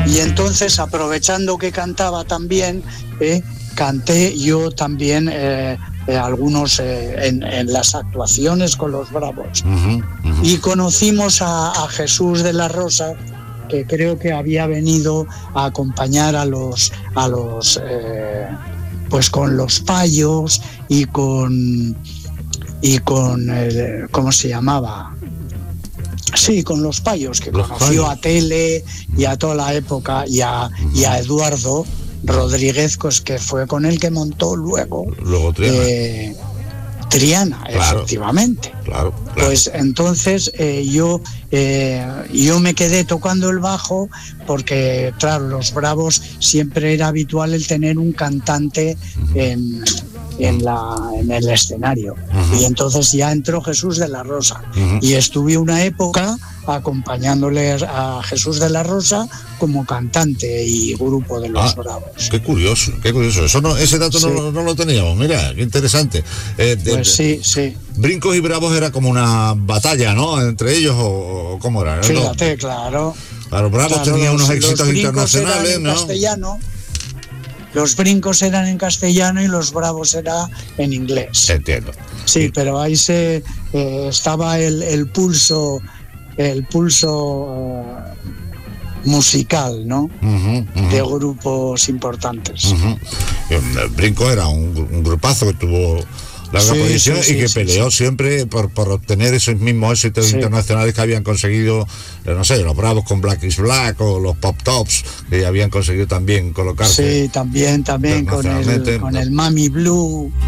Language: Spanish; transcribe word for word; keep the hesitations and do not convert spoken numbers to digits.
Y entonces, aprovechando que cantaba también, eh, canté yo también eh, eh, algunos eh, en, en las actuaciones con los Bravos. Uh-huh, uh-huh. Y conocimos a, a Jesús de la Rosa, que creo que había venido a acompañar a los, a los eh, pues con los payos y con, y con eh, ¿cómo se llamaba? Sí, con los payos, que los conoció payos. a Tele y a toda la época, y a, uh-huh. y a Eduardo Rodríguez, pues, que fue con el que montó luego, luego Triana, eh, Triana claro, efectivamente. Claro, claro. Pues entonces eh, yo, eh, yo me quedé tocando el bajo porque, claro, los Bravos siempre era habitual el tener un cantante uh-huh. en... En, la, en el escenario. Uh-huh. Y entonces ya entró Jesús de la Rosa. Uh-huh. Y estuve una época acompañándole a Jesús de la Rosa como cantante y grupo de los ah, Bravos. Qué curioso, qué curioso. Eso no, ese dato sí. no, no lo teníamos. Mira, qué interesante. Eh, de, pues sí, sí. Brincos y Bravos era como una batalla, ¿no? Entre ellos, o, o cómo era. Fíjate, ¿no? claro. Claro, Bravos claro, tenía los, unos éxitos los internacionales, en ¿no? Castellano. Los Brincos eran en castellano y los Bravos era en inglés. Entiendo. Sí, sí. Pero ahí se eh, estaba el, el pulso, el pulso uh, musical, ¿no? Uh-huh, uh-huh. De grupos importantes. Uh-huh. El Brinco era un, un grupazo que tuvo larga sí, posición sí, y que sí, peleó sí. siempre por, por obtener esos mismos éxitos sí. internacionales que habían conseguido, no sé, los Bravos con Black is Black o los Pop Tops, que habían conseguido también colocarse. Sí, también, también con el, con el Mami Blue.